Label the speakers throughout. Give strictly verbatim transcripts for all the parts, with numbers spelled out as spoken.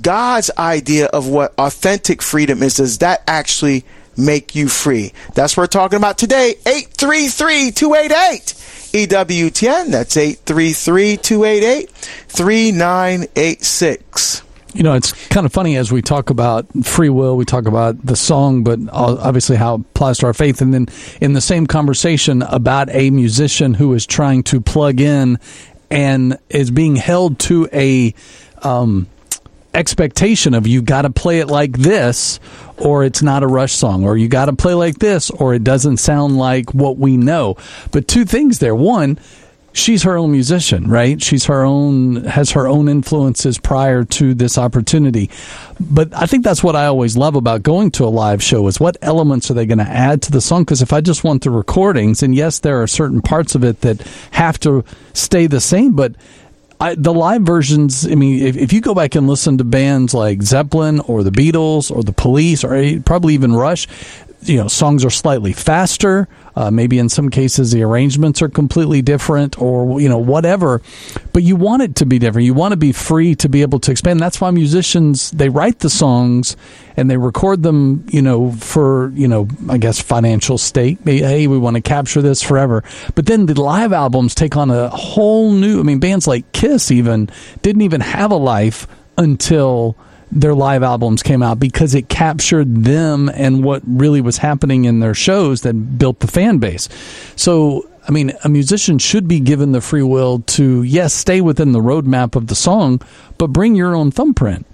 Speaker 1: God's idea of what authentic freedom is. Does that actually make you free? That's what we're talking about today. eight three three, two eight eight, E W T N. That's eight three three, two eight eight, three nine eight six.
Speaker 2: You know, it's kind of funny as we talk about free will, we talk about the song, but obviously how it applies to our faith. And then in the same conversation about a musician who is trying to plug in and is being held to a um, expectation of you got to play it like this or it's not a Rush song, or you got to play like this or it doesn't sound like what we know. But two things there. One, she's her own musician, right? She's her own, has her own influences prior to this opportunity. But I think that's what I always love about going to a live show is what elements are they going to add to the song? Because if I just want the recordings, and yes, there are certain parts of it that have to stay the same, but I, the live versions, I mean, if, if you go back and listen to bands like Zeppelin or the Beatles or the Police or probably even Rush, you know, songs are slightly faster. Uh, maybe in some cases the arrangements are completely different or, you know, whatever. But you want it to be different. You want to be free to be able to expand. That's why musicians, they write the songs and they record them, you know, for, you know, I guess financial stake. Hey, we want to capture this forever. But then the live albums take on a whole new, I mean, bands like Kiss even didn't even have a life until their live albums came out because it captured them and what really was happening in their shows that built the fan base. So, I mean, a musician should be given the free will to, yes, stay within the roadmap of the song, but bring your own thumbprint.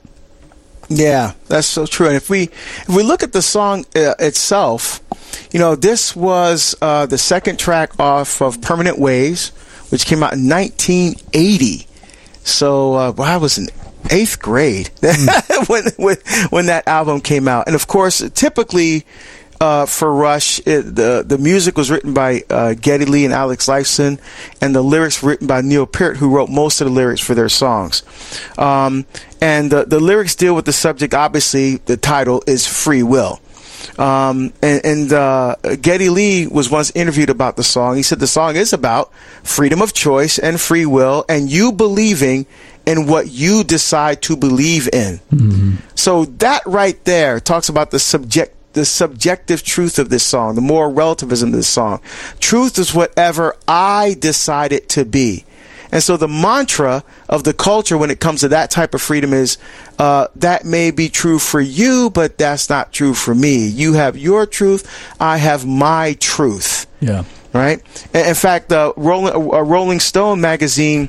Speaker 1: Yeah, that's so true. And if we if we look at the song uh, itself, you know, this was uh, the second track off of Permanent Waves, which came out in nineteen eighty. So, uh, well, I was in eighth grade mm. when, when when that album came out. And of course, typically uh, for Rush, it, the the music was written by uh, Geddy Lee and Alex Lifeson, and the lyrics were written by Neil Peart, who wrote most of the lyrics for their songs. Um, and the, the lyrics deal with the subject. Obviously, the title is free will. Um, and and uh, Geddy Lee was once interviewed about the song. He said the song is about freedom of choice and free will, and you believing in what you decide to believe in. Mm-hmm. So that right there talks about the subject, the subjective truth of this song, the moral relativism of this song. Truth is whatever I decide it to be. And so the mantra of the culture when it comes to that type of freedom is, uh, that may be true for you, but that's not true for me. You have your truth. I have my truth.
Speaker 2: Yeah.
Speaker 1: Right. And in fact, uh, Rolling, uh, Rolling Stone magazine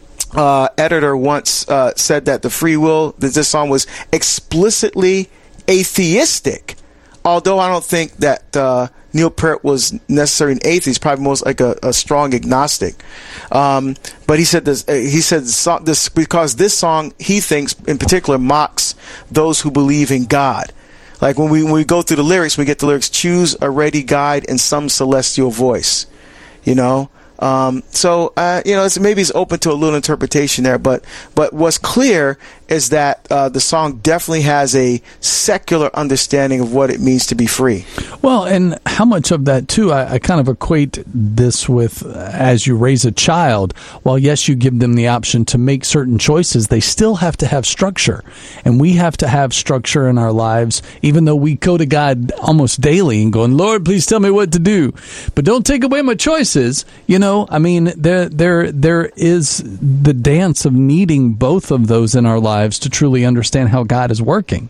Speaker 1: Uh, editor once uh, said that the free will, that this song was explicitly atheistic. Although I don't think that uh, Neil Peart was necessarily an atheist, probably most like a, a strong agnostic. Um, but he said this. Uh, he said this, song, this because this song he thinks in particular mocks those who believe in God. Like when we when we go through the lyrics, we get the lyrics: "Choose a ready guide in some celestial voice," you know. Um, so, uh, you know, it's, maybe it's open to a little interpretation there, but, but what's clear is that, uh, the song definitely has a secular understanding of what it means to be free.
Speaker 2: Well, and how much of that too, I, I kind of equate this with uh, as you raise a child, while yes, you give them the option to make certain choices, they still have to have structure. And we have to have structure in our lives, even though we go to God almost daily and going, Lord, please tell me what to do, but don't take away my choices. You know, I mean, there, there, there is the dance of needing both of those in our lives to truly understand how God is working.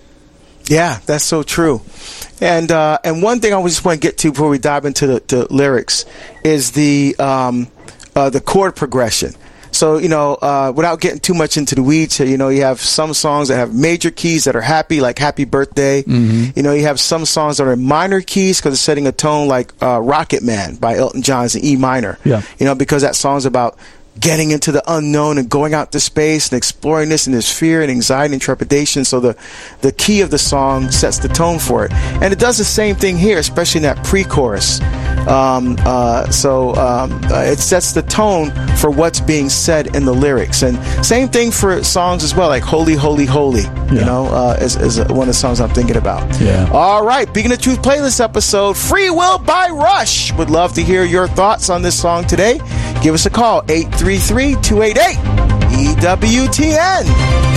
Speaker 1: Yeah, that's so true. And uh, and one thing I just want to get to before we dive into the, the lyrics is the um, uh, the chord progression. So, you know, uh, without getting too much into the weeds here, you know, you have some songs that have major keys that are happy, like Happy Birthday. Mm-hmm. You know, you have some songs that are minor keys because it's setting a tone, like uh, Rocket Man by Elton John's in E minor. Yeah. You know, because that song's about getting into the unknown and going out to space and exploring this, and there's fear and anxiety and trepidation. So the, the key of the song sets the tone for it. And it does the same thing here, especially in that pre-chorus. Um, uh, so um, uh, it sets the tone for what's being said in the lyrics. And same thing for songs as well, like Holy, Holy, Holy, yeah. you know, uh, is, is one of the songs I'm thinking about. Yeah. All right, Beacon of Truth playlist episode, Free Will by Rush. Would love to hear your thoughts on this song today. Give us a call, eight three three, two eight eight, E W T N.